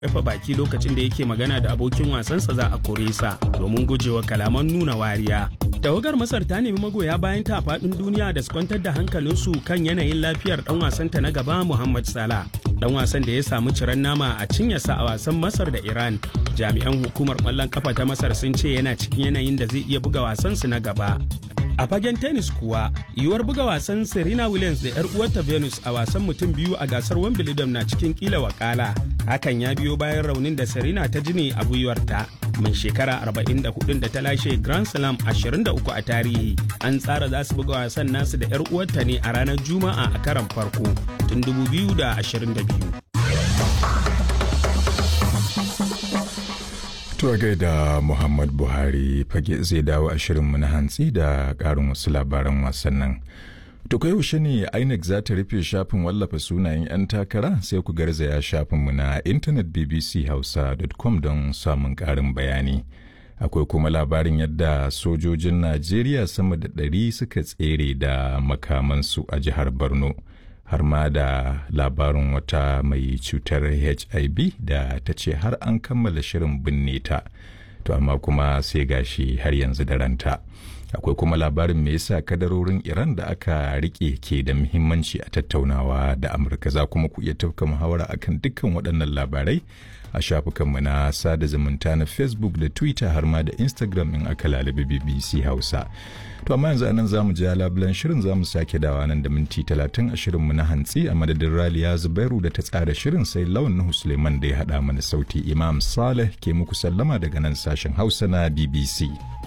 rufe baki lokacin da yake magana da abokin wasansa za a kore sa domin gujewa kalaman nuna wariya. Tawagar Masar ta nemi magoya bayan ta a faɗin duniya da su kwantar da hankalinsu kan yanayin lafiyar ɗan wasanta na gaba Muhammad Salah. Ɗan wasan da ya samu ciran nama a cinyarsa a wasan Masar da Iran. Jami'an hukumar ƙwallon kafa ta Masar sun ce yana cikin yanayin da zai iya buga wasansu na gaba. A fagen tennis kuwa, yiwuwar buga wasan Serena Williams da 'yar uwarta Venus a wasan mutum biyu a gasar Wimbledon na cikin kila wakala. Hakan ya biyo bayan raunin da Serena ta ji ne a gwiwarta. Mai shekara 44 da ta lashe Grand Slam 23 a tarihi. An tsara za su buga wasan nasu da 'yar uwarta ne a ranar Juma'a a karon farko tun 2022. To gaida Muhammad Buhari fage zai dawo a shirinmu na hantsi da ƙarin wasu labaran wasannin. To kai yaushe ne INEC za ta rufe shafin wallafa sunayen 'yan takara sai ku garzaya shafinmu na intanet bbchausa.com don samun ƙarin bayani. Akwai kuma labarin yadda sojojin Najeriya sama da 100 suka tsere da makamansu a jihar Borno. Har ma da labarin wata mai cutar HIV da ta ce har an kammala shirin binne ta, to amma kuma sai gashi har yanzu da ranta. Akwai kuma labarin me yasa kadarorin Iran da aka rike ke da muhimmanci a tattaunawa da Amurka. Za kuma ku iya tafka muhawara akan dukkan waɗannan labarai a shafukanmu na sada zumunta na Facebook da Twitter har ma da Instagram in aka lalabi BBC Hausa. To amma yanzu anan zamu ji labulan shirin zamu sake dawa nan da minti 30 a shirinmu na hantsi a madadin Raliya Zubairu da ta tsara shirin sai Lawan Nuhu Suleiman da ya haɗa mana sauti. Imam Saleh ke muku sallama daga nan sashen Hausa na BBC.